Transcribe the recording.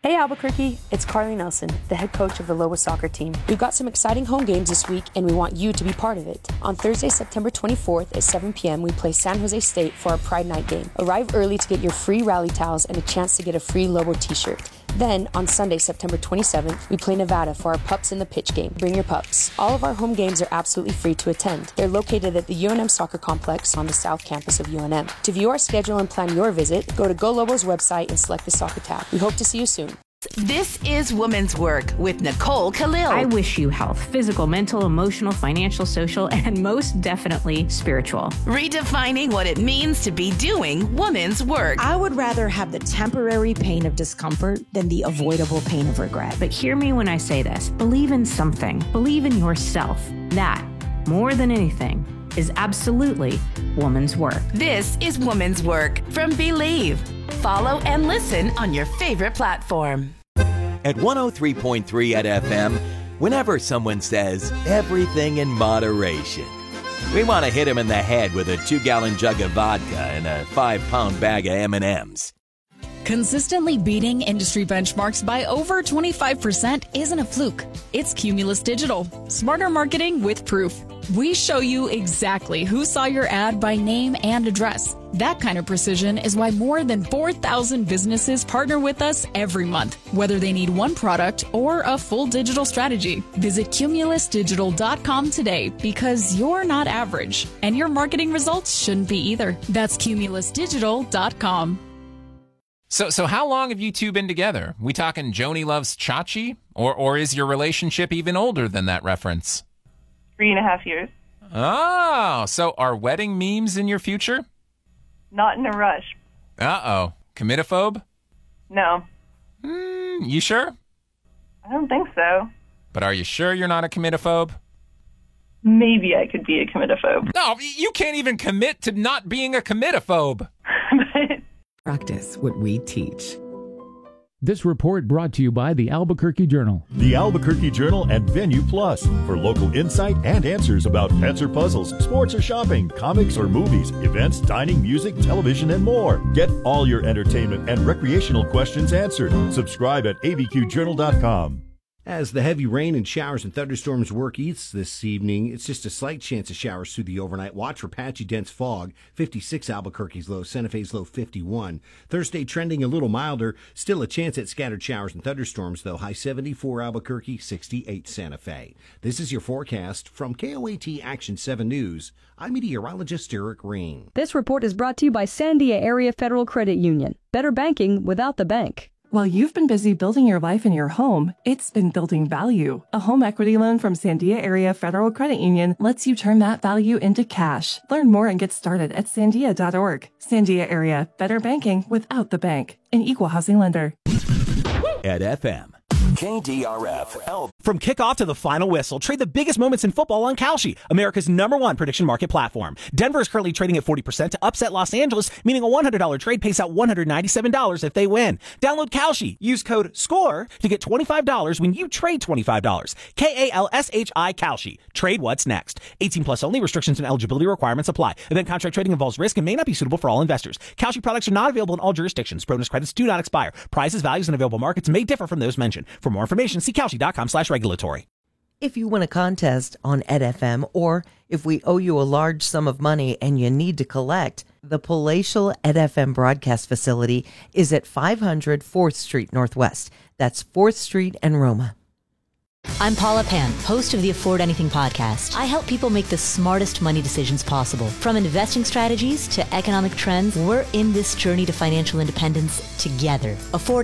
Hey Albuquerque, it's Carly Nelson, the head coach of the Lobos soccer team. We've got some exciting home games this week and we want you to be part of it. On Thursday, September 24th at 7 p.m. we play San Jose State for our Pride Night game. Arrive early to get your free rally towels and a chance to get a free Lobo t-shirt. Then, on Sunday, September 27th, we play Nevada for our Pups in the Pitch game. Bring your pups. All of our home games are absolutely free to attend. They're located at the UNM Soccer Complex on the South Campus of UNM. To view our schedule and plan your visit, go to Go Lobos website and select the soccer tab. We hope to see you soon. This is Women's Work with Nicole Khalil. I wish you health, physical, mental, emotional, financial, social, and most definitely spiritual. Redefining what it means to be doing women's work. I would rather have the temporary pain of discomfort than the avoidable pain of regret. But hear me when I say this. Believe in something. Believe in yourself. That, more than anything, is absolutely woman's work. This is Women's Work from Believe. Follow and listen on your favorite platform. At 103.3 at FM, whenever someone says everything in moderation, we want to hit them in the head with a 2-gallon jug of vodka and a 5-pound bag of M&Ms. Consistently beating industry benchmarks by over 25% isn't a fluke. It's Cumulus Digital. Smarter marketing with proof. We show you exactly who saw your ad by name and address. That kind of precision is why more than 4,000 businesses partner with us every month, whether they need one product or a full digital strategy. Visit cumulusdigital.com today because you're not average, and your marketing results shouldn't be either. That's cumulusdigital.com. So how long have you two been together? We talking Joni loves Chachi? Or is your relationship even older than that reference? 3.5 years. Oh, so are wedding memes in your future? Not in a rush. Uh-oh. Committophobe? No. You sure? I don't think so. But are you sure you're not a committophobe? Maybe I could be a committophobe. No, you can't even commit to not being a committophobe. Practice what we teach. This report brought to you by the Albuquerque Journal. The Albuquerque Journal and Venue Plus for local insight and answers about pets or puzzles, sports or shopping, comics or movies, events, dining, music, television, and more. Get all your entertainment and recreational questions answered. Subscribe at avqjournal.com. As the heavy rain and showers and thunderstorms work east this evening, it's just a slight chance of showers through the overnight. Watch for patchy dense fog. 56 Albuquerque's low, Santa Fe's low 51. Thursday trending a little milder. Still a chance at scattered showers and thunderstorms, though. High 74 Albuquerque, 68 Santa Fe. This is your forecast from KOAT Action 7 News. I'm meteorologist Eric Rain. This report is brought to you by Sandia Area Federal Credit Union. Better banking without the bank. While you've been busy building your life in your home, it's been building value. A home equity loan from Sandia Area Federal Credit Union lets you turn that value into cash. Learn more and get started at sandia.org. Sandia Area, better banking without the bank. An equal housing lender. At FM. KDRF. From kickoff to the final whistle, trade the biggest moments in football on Kalshi, America's #1 prediction market platform. Denver is currently trading at 40% to upset Los Angeles, meaning a $100 trade pays out $197 if they win. Download Kalshi. Use code SCORE to get $25 when you trade $25. KALSHI Kalshi. Trade what's next. 18 plus only. Restrictions and eligibility requirements apply. Event contract trading involves risk and may not be suitable for all investors. Kalshi products are not available in all jurisdictions. Bonus credits do not expire. Prices, values, and available markets may differ from those mentioned. For more information, see Kalshi.com/regulatory. If you win a contest on EdFM, or if we owe you a large sum of money and you need to collect, the Palatial EdFM broadcast facility is at 500 4th Street Northwest. That's 4th Street and Roma. I'm Paula Pan, host of the Afford Anything podcast. I help people make the smartest money decisions possible. From investing strategies to economic trends, we're in this journey to financial independence together. Afford